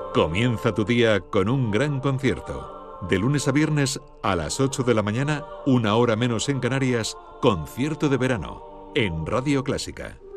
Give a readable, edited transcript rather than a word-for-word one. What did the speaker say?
Comienza tu día con un gran concierto. De lunes a viernes a las 8 de la mañana, una hora menos en Canarias, concierto de verano, en Radio Clásica.